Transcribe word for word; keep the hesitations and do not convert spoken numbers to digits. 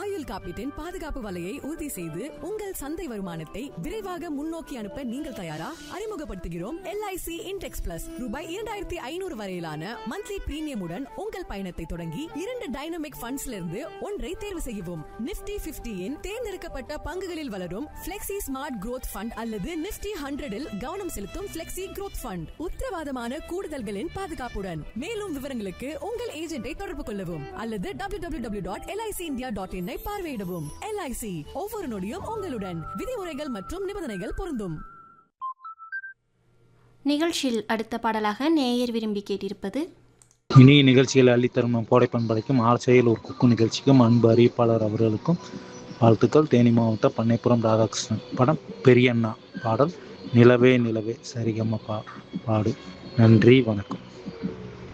ஆயுள் காப்பீட்டின் பாதுகாப்பு வலையை உறுதி செய்து உங்கள் சந்தை வருமானத்தை விரைவாக முன்னோக்கி அனுப்ப நீங்கள் தயாரா? அறிமுகப்படுத்துகிறோம் எல்ஐசி இன்டெக்ஸ் பிளஸ். ரூபாய் இரண்டாயிரத்தி ஐநூறு வரையிலான மந்த்லி பிரீமியமுடன் உங்கள் பயணத்தை தொடங்கி இரண்டு டைனமிக் ஃபண்ட்ஸ்ல இருந்து ஒன்றை தேர்வு செய்யவும். நிப்டி பிப்டியின் தேர்ந்தெடுக்கப்பட்ட பங்குகளில் வளரும் பிளெக்சி ஸ்மார்ட் growth ஃபண்ட் அல்லது நிப்டி ஹண்ட்ரடில் கவனம் செலுத்தும் பிளெக்சி growth ஃபண்ட். உத்தரவாதமான கூடுதல்களின் பாதுகாப்புடன். மேலும் விவரங்களுக்கு உங்கள் ஏஜென்ட்டை தொடர்பு கொள்ளவும் அல்லது W W W dot L I C India dot in I பார்வையிடவும். LIC ஒவ்வொரு நொடியும் உங்களுடன். விதிமுறைகள் மற்றும் நிபந்தனைகள் பொருந்தும். நிகழ்ச்சியில் அடுத்த பாடலாக நேயர் விரும்பி கேட்டிருப்பது இனிய நிகழ்ச்சிகளை அள்ளித்தரும் கோடை பண்பலைக்கும் ஆர்சையில் ஒரு குக்கு நிகழ்ச்சிக்கும் அன்பு அறிவிப்பாளர் அவர்களுக்கும் வாழ்த்துக்கள். தேனி மாவட்ட பண்ணைப்புறம் ராதாகிருஷ்ணன். படம் பெரியண்ணா. பாடல் நிலவே நிலவே சரிகம பா பாடு. நன்றி, வணக்கம்.